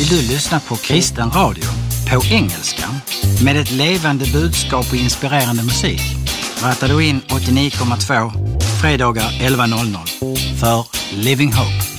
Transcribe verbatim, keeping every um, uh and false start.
Vill du lyssna på kristen radio på engelska med ett levande budskap och inspirerande musik? Rattar du in åttionio komma två fredagar elva noll noll för Living Hope.